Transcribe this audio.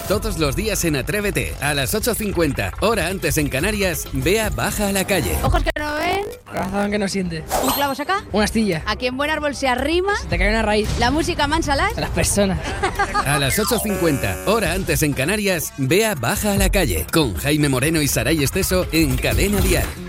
Todos los días en Atrévete, a las 8:50, hora antes en Canarias, Bea baja a la calle. Ojos que no ven. Corazón que no siente. ¿Un clavo saca? Una astilla. Aquí en Buen Árbol se arrima. Se te cae una raíz. La música mansa Las personas. A las 8:50, hora antes en Canarias, Bea baja a la calle, con Jaime Moreno y Saray Esteso en Cadena Dial.